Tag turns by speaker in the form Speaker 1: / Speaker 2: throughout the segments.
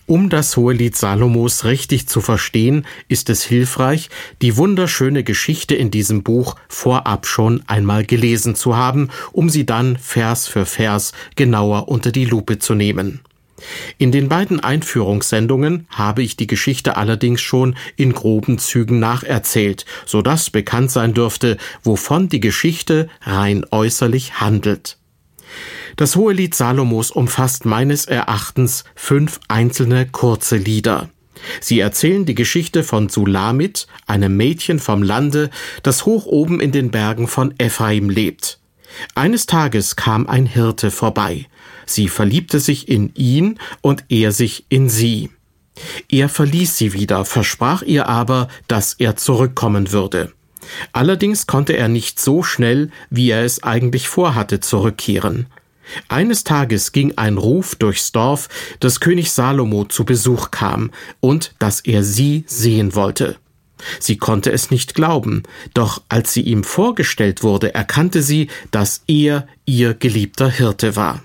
Speaker 1: Um das Hohelied Salomos richtig zu verstehen, ist es hilfreich, die wunderschöne Geschichte in diesem Buch vorab schon einmal gelesen zu haben, um sie dann Vers für Vers genauer unter die Lupe zu nehmen. In den beiden Einführungssendungen habe ich die Geschichte allerdings schon in groben Zügen nacherzählt, sodass bekannt sein dürfte, wovon die Geschichte rein äußerlich handelt. Das Hohelied Salomos umfasst meines Erachtens 5 einzelne kurze Lieder. Sie erzählen die Geschichte von Sulamit, einem Mädchen vom Lande, das hoch oben in den Bergen von Ephraim lebt. Eines Tages kam ein Hirte vorbei. Sie verliebte sich in ihn und er sich in sie. Er verließ sie wieder, versprach ihr aber, dass er zurückkommen würde. Allerdings konnte er nicht so schnell, wie er es eigentlich vorhatte, zurückkehren. Eines Tages ging ein Ruf durchs Dorf, dass König Salomo zu Besuch kam und dass er sie sehen wollte. Sie konnte es nicht glauben, doch als sie ihm vorgestellt wurde, erkannte sie, dass er ihr geliebter Hirte war.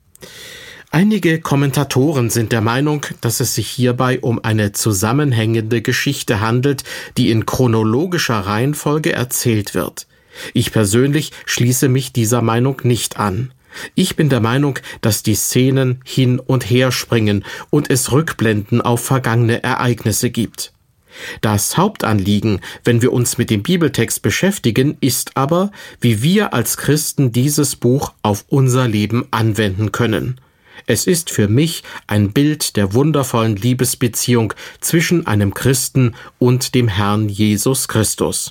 Speaker 1: Einige Kommentatoren sind der Meinung, dass es sich hierbei um eine zusammenhängende Geschichte handelt, die in chronologischer Reihenfolge erzählt wird. Ich persönlich schließe mich dieser Meinung nicht an. Ich bin der Meinung, dass die Szenen hin und her springen und es Rückblenden auf vergangene Ereignisse gibt. Das Hauptanliegen, wenn wir uns mit dem Bibeltext beschäftigen, ist aber, wie wir als Christen dieses Buch auf unser Leben anwenden können. Es ist für mich ein Bild der wundervollen Liebesbeziehung zwischen einem Christen und dem Herrn Jesus Christus.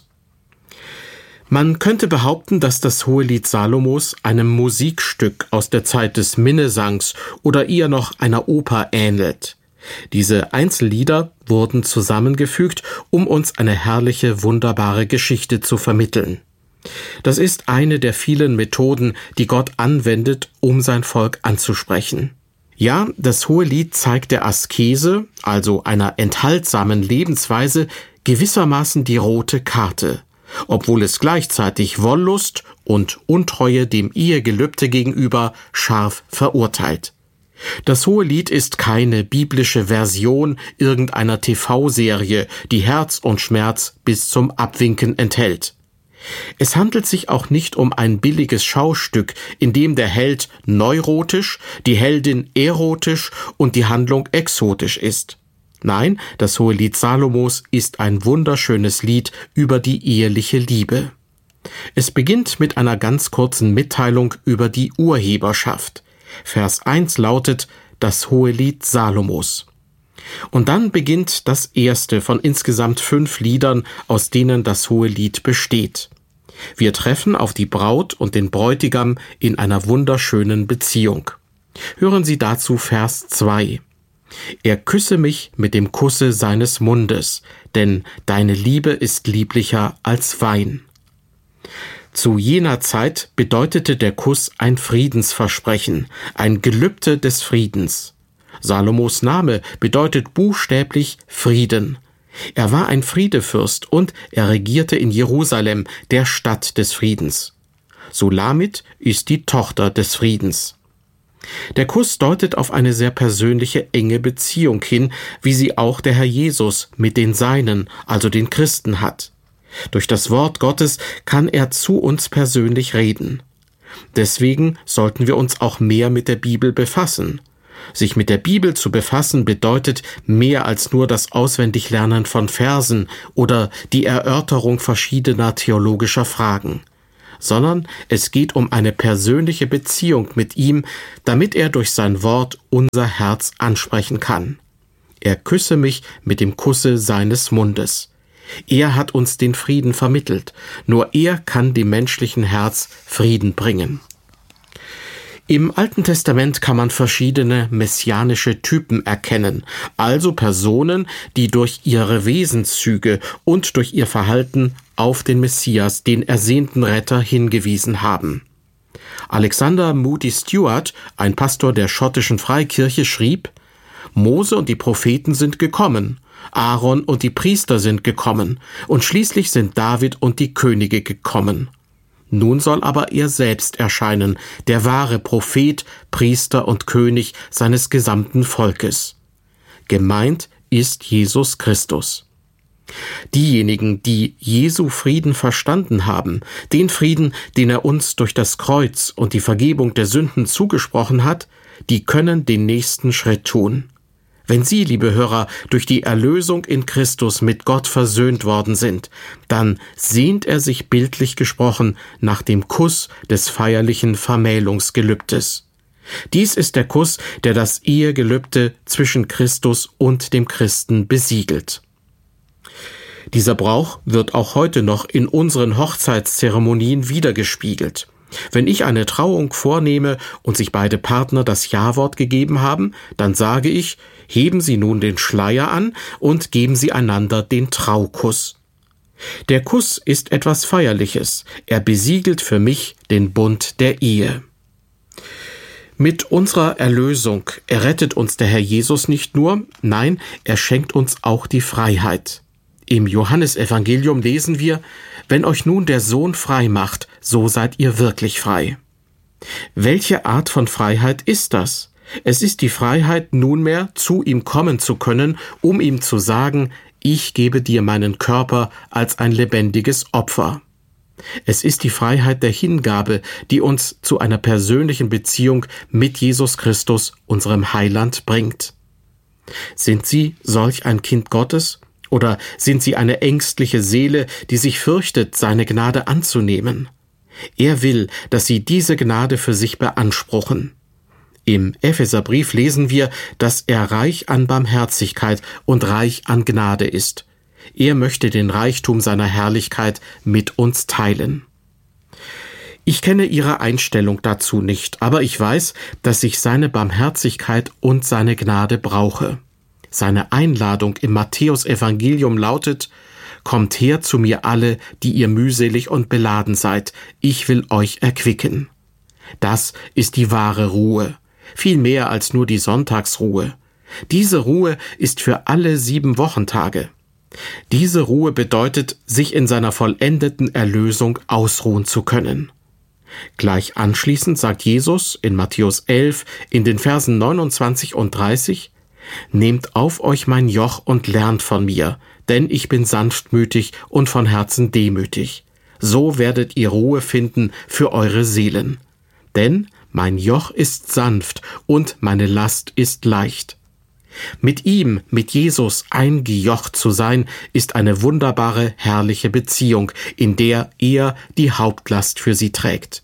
Speaker 1: Man könnte behaupten, dass das Hohelied Salomos einem Musikstück aus der Zeit des Minnesangs oder eher noch einer Oper ähnelt. Diese Einzellieder wurden zusammengefügt, um uns eine herrliche, wunderbare Geschichte zu vermitteln. Das ist eine der vielen Methoden, die Gott anwendet, um sein Volk anzusprechen. Ja, das Hohelied zeigt der Askese, also einer enthaltsamen Lebensweise, gewissermaßen die rote Karte, obwohl es gleichzeitig Wollust und Untreue dem Ehegelübde gegenüber scharf verurteilt. Das Hohelied ist keine biblische Version irgendeiner TV-Serie, die Herz und Schmerz bis zum Abwinken enthält. Es handelt sich auch nicht um ein billiges Schaustück, in dem der Held neurotisch, die Heldin erotisch und die Handlung exotisch ist. Nein, das Hohelied Salomos ist ein wunderschönes Lied über die eheliche Liebe. Es beginnt mit einer ganz kurzen Mitteilung über die Urheberschaft. Vers 1 lautet das Hohelied Salomos. Und dann beginnt das erste von insgesamt 5 Liedern, aus denen das Hohelied besteht. Wir treffen auf die Braut und den Bräutigam in einer wunderschönen Beziehung. Hören Sie dazu Vers 2. Er küsse mich mit dem Kusse seines Mundes, denn deine Liebe ist lieblicher als Wein. Zu jener Zeit bedeutete der Kuss ein Friedensversprechen, ein Gelübde des Friedens. Salomos Name bedeutet buchstäblich Frieden. Er war ein Friedefürst und er regierte in Jerusalem, der Stadt des Friedens. Sulamit ist die Tochter des Friedens. Der Kuss deutet auf eine sehr persönliche, enge Beziehung hin, wie sie auch der Herr Jesus mit den Seinen, also den Christen, hat. Durch das Wort Gottes kann er zu uns persönlich reden. Deswegen sollten wir uns auch mehr mit der Bibel befassen. Sich mit der Bibel zu befassen bedeutet mehr als nur das Auswendiglernen von Versen oder die Erörterung verschiedener theologischer Fragen, sondern es geht um eine persönliche Beziehung mit ihm, damit er durch sein Wort unser Herz ansprechen kann. Er küsse mich mit dem Kusse seines Mundes. Er hat uns den Frieden vermittelt. Nur er kann dem menschlichen Herz Frieden bringen. Im Alten Testament kann man verschiedene messianische Typen erkennen, also Personen, die durch ihre Wesenszüge und durch ihr Verhalten auf den Messias, den ersehnten Retter, hingewiesen haben. Alexander Moody Stuart, ein Pastor der schottischen Freikirche, schrieb: Mose und die Propheten sind gekommen, Aaron und die Priester sind gekommen und schließlich sind David und die Könige gekommen. Nun soll aber er selbst erscheinen, der wahre Prophet, Priester und König seines gesamten Volkes. Gemeint ist Jesus Christus. Diejenigen, die Jesu Frieden verstanden haben, den Frieden, den er uns durch das Kreuz und die Vergebung der Sünden zugesprochen hat, die können den nächsten Schritt tun. Wenn Sie, liebe Hörer, durch die Erlösung in Christus mit Gott versöhnt worden sind, dann sehnt er sich bildlich gesprochen nach dem Kuss des feierlichen Vermählungsgelübdes. Dies ist der Kuss, der das Ehegelübde zwischen Christus und dem Christen besiegelt. Dieser Brauch wird auch heute noch in unseren Hochzeitszeremonien wiedergespiegelt. Wenn ich eine Trauung vornehme und sich beide Partner das Ja-Wort gegeben haben, dann sage ich, heben Sie nun den Schleier an und geben Sie einander den Traukuss. Der Kuss ist etwas Feierliches. Er besiegelt für mich den Bund der Ehe. Mit unserer Erlösung errettet uns der Herr Jesus nicht nur, nein, er schenkt uns auch die Freiheit. Im Johannesevangelium lesen wir, wenn euch nun der Sohn frei macht, so seid ihr wirklich frei. Welche Art von Freiheit ist das? Es ist die Freiheit, nunmehr zu ihm kommen zu können, um ihm zu sagen, ich gebe dir meinen Körper als ein lebendiges Opfer. Es ist die Freiheit der Hingabe, die uns zu einer persönlichen Beziehung mit Jesus Christus, unserem Heiland, bringt. Sind Sie solch ein Kind Gottes? Oder sind Sie eine ängstliche Seele, die sich fürchtet, seine Gnade anzunehmen? Er will, dass Sie diese Gnade für sich beanspruchen. Im Epheserbrief lesen wir, dass er reich an Barmherzigkeit und reich an Gnade ist. Er möchte den Reichtum seiner Herrlichkeit mit uns teilen. Ich kenne Ihre Einstellung dazu nicht, aber ich weiß, dass ich seine Barmherzigkeit und seine Gnade brauche. Seine Einladung im Matthäus-Evangelium lautet, »Kommt her zu mir alle, die ihr mühselig und beladen seid, ich will euch erquicken.« Das ist die wahre Ruhe, viel mehr als nur die Sonntagsruhe. Diese Ruhe ist für alle 7 Wochentage. Diese Ruhe bedeutet, sich in seiner vollendeten Erlösung ausruhen zu können. Gleich anschließend sagt Jesus in Matthäus 11 in den Versen 29 und 30, »Nehmt auf euch mein Joch und lernt von mir, denn ich bin sanftmütig und von Herzen demütig. So werdet ihr Ruhe finden für eure Seelen. Denn mein Joch ist sanft und meine Last ist leicht.« Mit ihm, mit Jesus eingejocht zu sein, ist eine wunderbare, herrliche Beziehung, in der er die Hauptlast für sie trägt.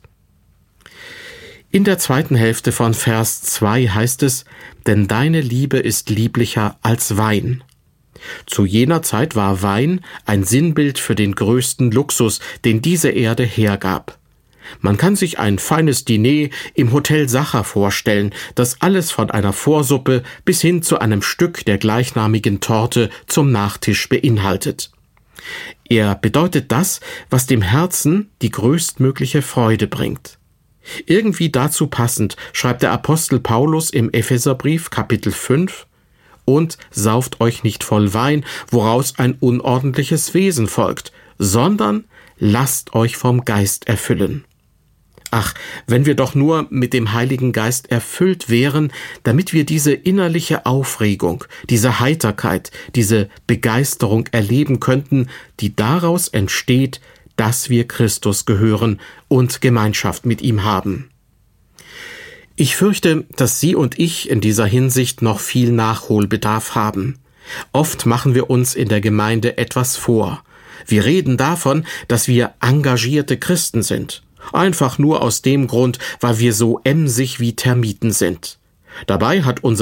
Speaker 1: In der zweiten Hälfte von Vers 2 heißt es, »Denn deine Liebe ist lieblicher als Wein.« Zu jener Zeit war Wein ein Sinnbild für den größten Luxus, den diese Erde hergab. Man kann sich ein feines Diner im Hotel Sacher vorstellen, das alles von einer Vorsuppe bis hin zu einem Stück der gleichnamigen Torte zum Nachtisch beinhaltet. Er bedeutet das, was dem Herzen die größtmögliche Freude bringt. Irgendwie dazu passend schreibt der Apostel Paulus im Epheserbrief Kapitel 5, »Und sauft euch nicht voll Wein, woraus ein unordentliches Wesen folgt, sondern lasst euch vom Geist erfüllen.« Ach, wenn wir doch nur mit dem Heiligen Geist erfüllt wären, damit wir diese innerliche Aufregung, diese Heiterkeit, diese Begeisterung erleben könnten, die daraus entsteht, dass wir Christus gehören und Gemeinschaft mit ihm haben. Ich fürchte, dass Sie und ich in dieser Hinsicht noch viel Nachholbedarf haben. Oft machen wir uns in der Gemeinde etwas vor. Wir reden davon, dass wir engagierte Christen sind. Einfach nur aus dem Grund, weil wir so emsig wie Termiten sind. Dabei hat unser